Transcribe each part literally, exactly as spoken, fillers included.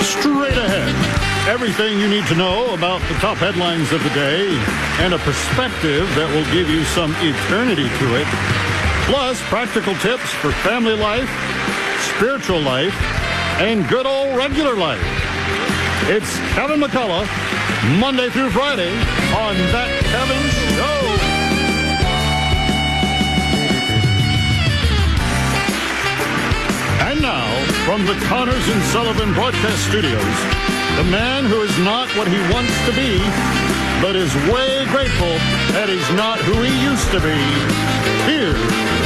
straight ahead. Everything you need to know about the top headlines of the day and a perspective that will give you some eternity to it. Plus, practical tips for family life, spiritual life, and good old regular life. It's Kevin McCullough, Monday through Friday on That Kevin Show. And now, from the Connors and Sullivan Broadcast Studios, the man who is not what he wants to be, but is way grateful that he's not who he used to be. Here's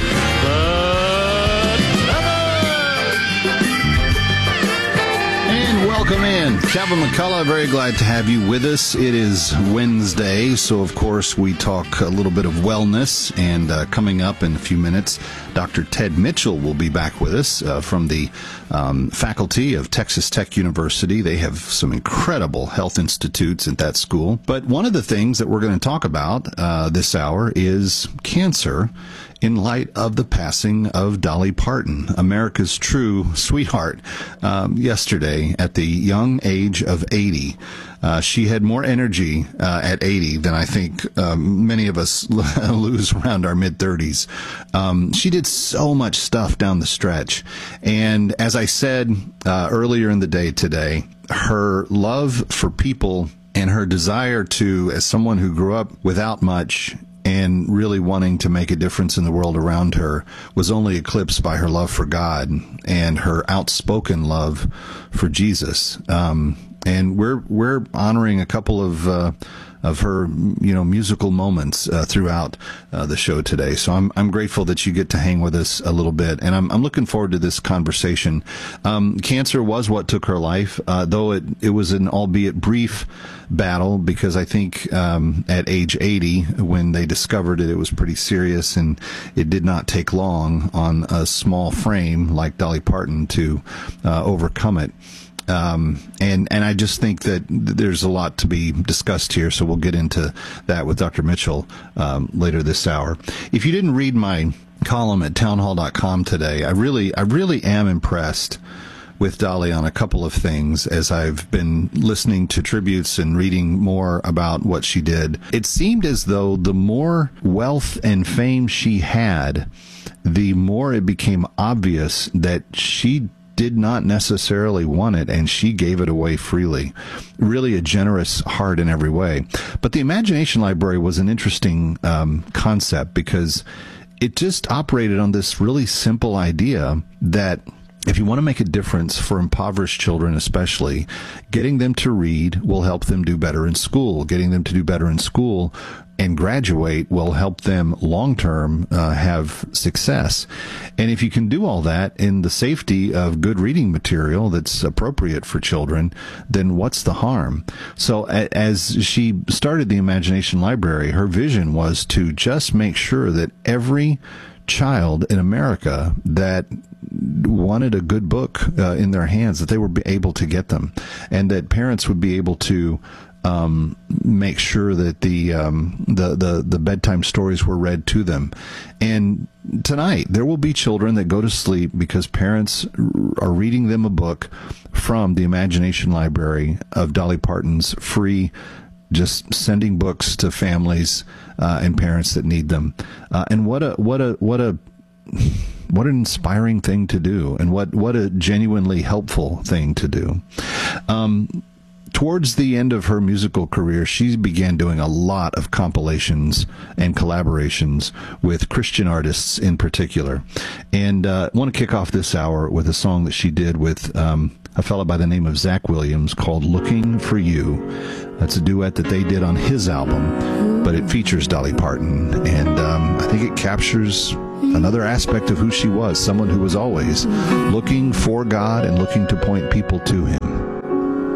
the Kevin! And welcome in. Kevin McCullough, very glad to have you with us. It is Wednesday, so of course we talk a little bit of wellness, and uh, coming up in a few minutes, Doctor Ted Mitchell will be back with us uh, from the um, faculty of Texas Tech University. They have some incredible health institutes at that school. But one of the things that we're going to talk about uh, this hour is cancer in light of the passing of Dolly Parton, America's true sweetheart, um, yesterday at the young age of eighty. Uh, she had more energy uh, at eighty than I think um, many of us lose around our mid-thirties. Um, she did so much stuff down the stretch. And as I said uh, earlier in the day today, her love for people and her desire to, as someone who grew up without much and really wanting to make a difference in the world around her, was only eclipsed by her love for God and her outspoken love for Jesus. Um, and we're we're honoring a couple of uh, of her, you know, musical moments uh, throughout uh, the show today. So I'm I'm grateful that you get to hang with us a little bit, and I'm I'm looking forward to this conversation. Um, cancer was what took her life, uh, though it it was an albeit brief battle, because I think um, at age eighty, when they discovered it, it was pretty serious, and it did not take long on a small frame like Dolly Parton to uh, overcome it. Um, and, and I just think that there's a lot to be discussed here, so we'll get into that with Doctor Mitchell um, later this hour. If you didn't read my column at townhall dot com today, I really, I really am impressed with Dolly on a couple of things as I've been listening to tributes and reading more about what she did. It seemed as though the more wealth and fame she had, the more it became obvious that she did not necessarily want it, and she gave it away freely. Really a generous heart in every way. But the Imagination Library was an interesting um, concept, because it just operated on this really simple idea that if you want to make a difference for impoverished children especially, getting them to read will help them do better in school. Getting them to do better in school and graduate will help them long-term uh, have success. And if you can do all that in the safety of good reading material that's appropriate for children, then what's the harm? So a- as she started the Imagination Library, her vision was to just make sure that every child in America that wanted a good book uh, in their hands, that they were able to get them, and that parents would be able to um, make sure that the, um, the the the bedtime stories were read to them. And tonight there will be children that go to sleep because parents are reading them a book from the Imagination Library of Dolly Parton's free, just sending books to families uh, and parents that need them. Uh, and what a what a what a what an inspiring thing to do, and what what a genuinely helpful thing to do. Um, towards the end of her musical career, she began doing a lot of compilations and collaborations with Christian artists in particular. And uh, I want to kick off this hour with a song that she did with um, a fellow by the name of Zach Williams called Looking for You. That's a duet that they did on his album, but it features Dolly Parton, and um, I think it captures another aspect of who she was, someone who was always looking for God and looking to point people to Him.